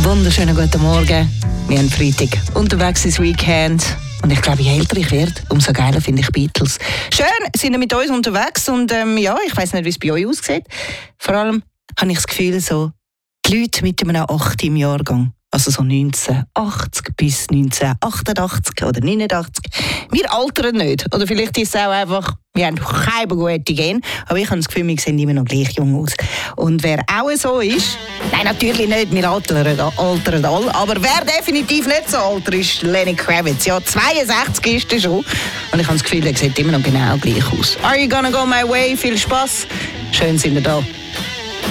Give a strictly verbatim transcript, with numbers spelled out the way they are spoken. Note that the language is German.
Wunderschönen guten Morgen. Wir haben Freitag unterwegs ins Weekend. Und ich glaube, je älter ich werde, umso geiler finde ich Beatles. Schön, sind ihr mit uns unterwegs und ähm, ja, ich weiss nicht, wie es bei euch aussieht. Vor allem habe ich das Gefühl, so die Leute mit einem acht im Jahrgang, also so neunzehnhundertachtzig bis neunzehnhundertachtundachtzig oder neunundachtzig, wir altern nicht. Oder vielleicht ist es auch einfach, wir haben keine gute Gene, aber ich habe das Gefühl, wir sehen immer noch gleich jung aus. Und wer auch so ist, nein, natürlich nicht, wir altern, altern alle, aber wer definitiv nicht so alt ist, Lenny Kravitz. Ja, zweiundsechzig ist er schon. Und ich habe das Gefühl, er sieht immer noch genau gleich aus. Are you gonna go my way? Viel Spaß. Schön sind ihr da.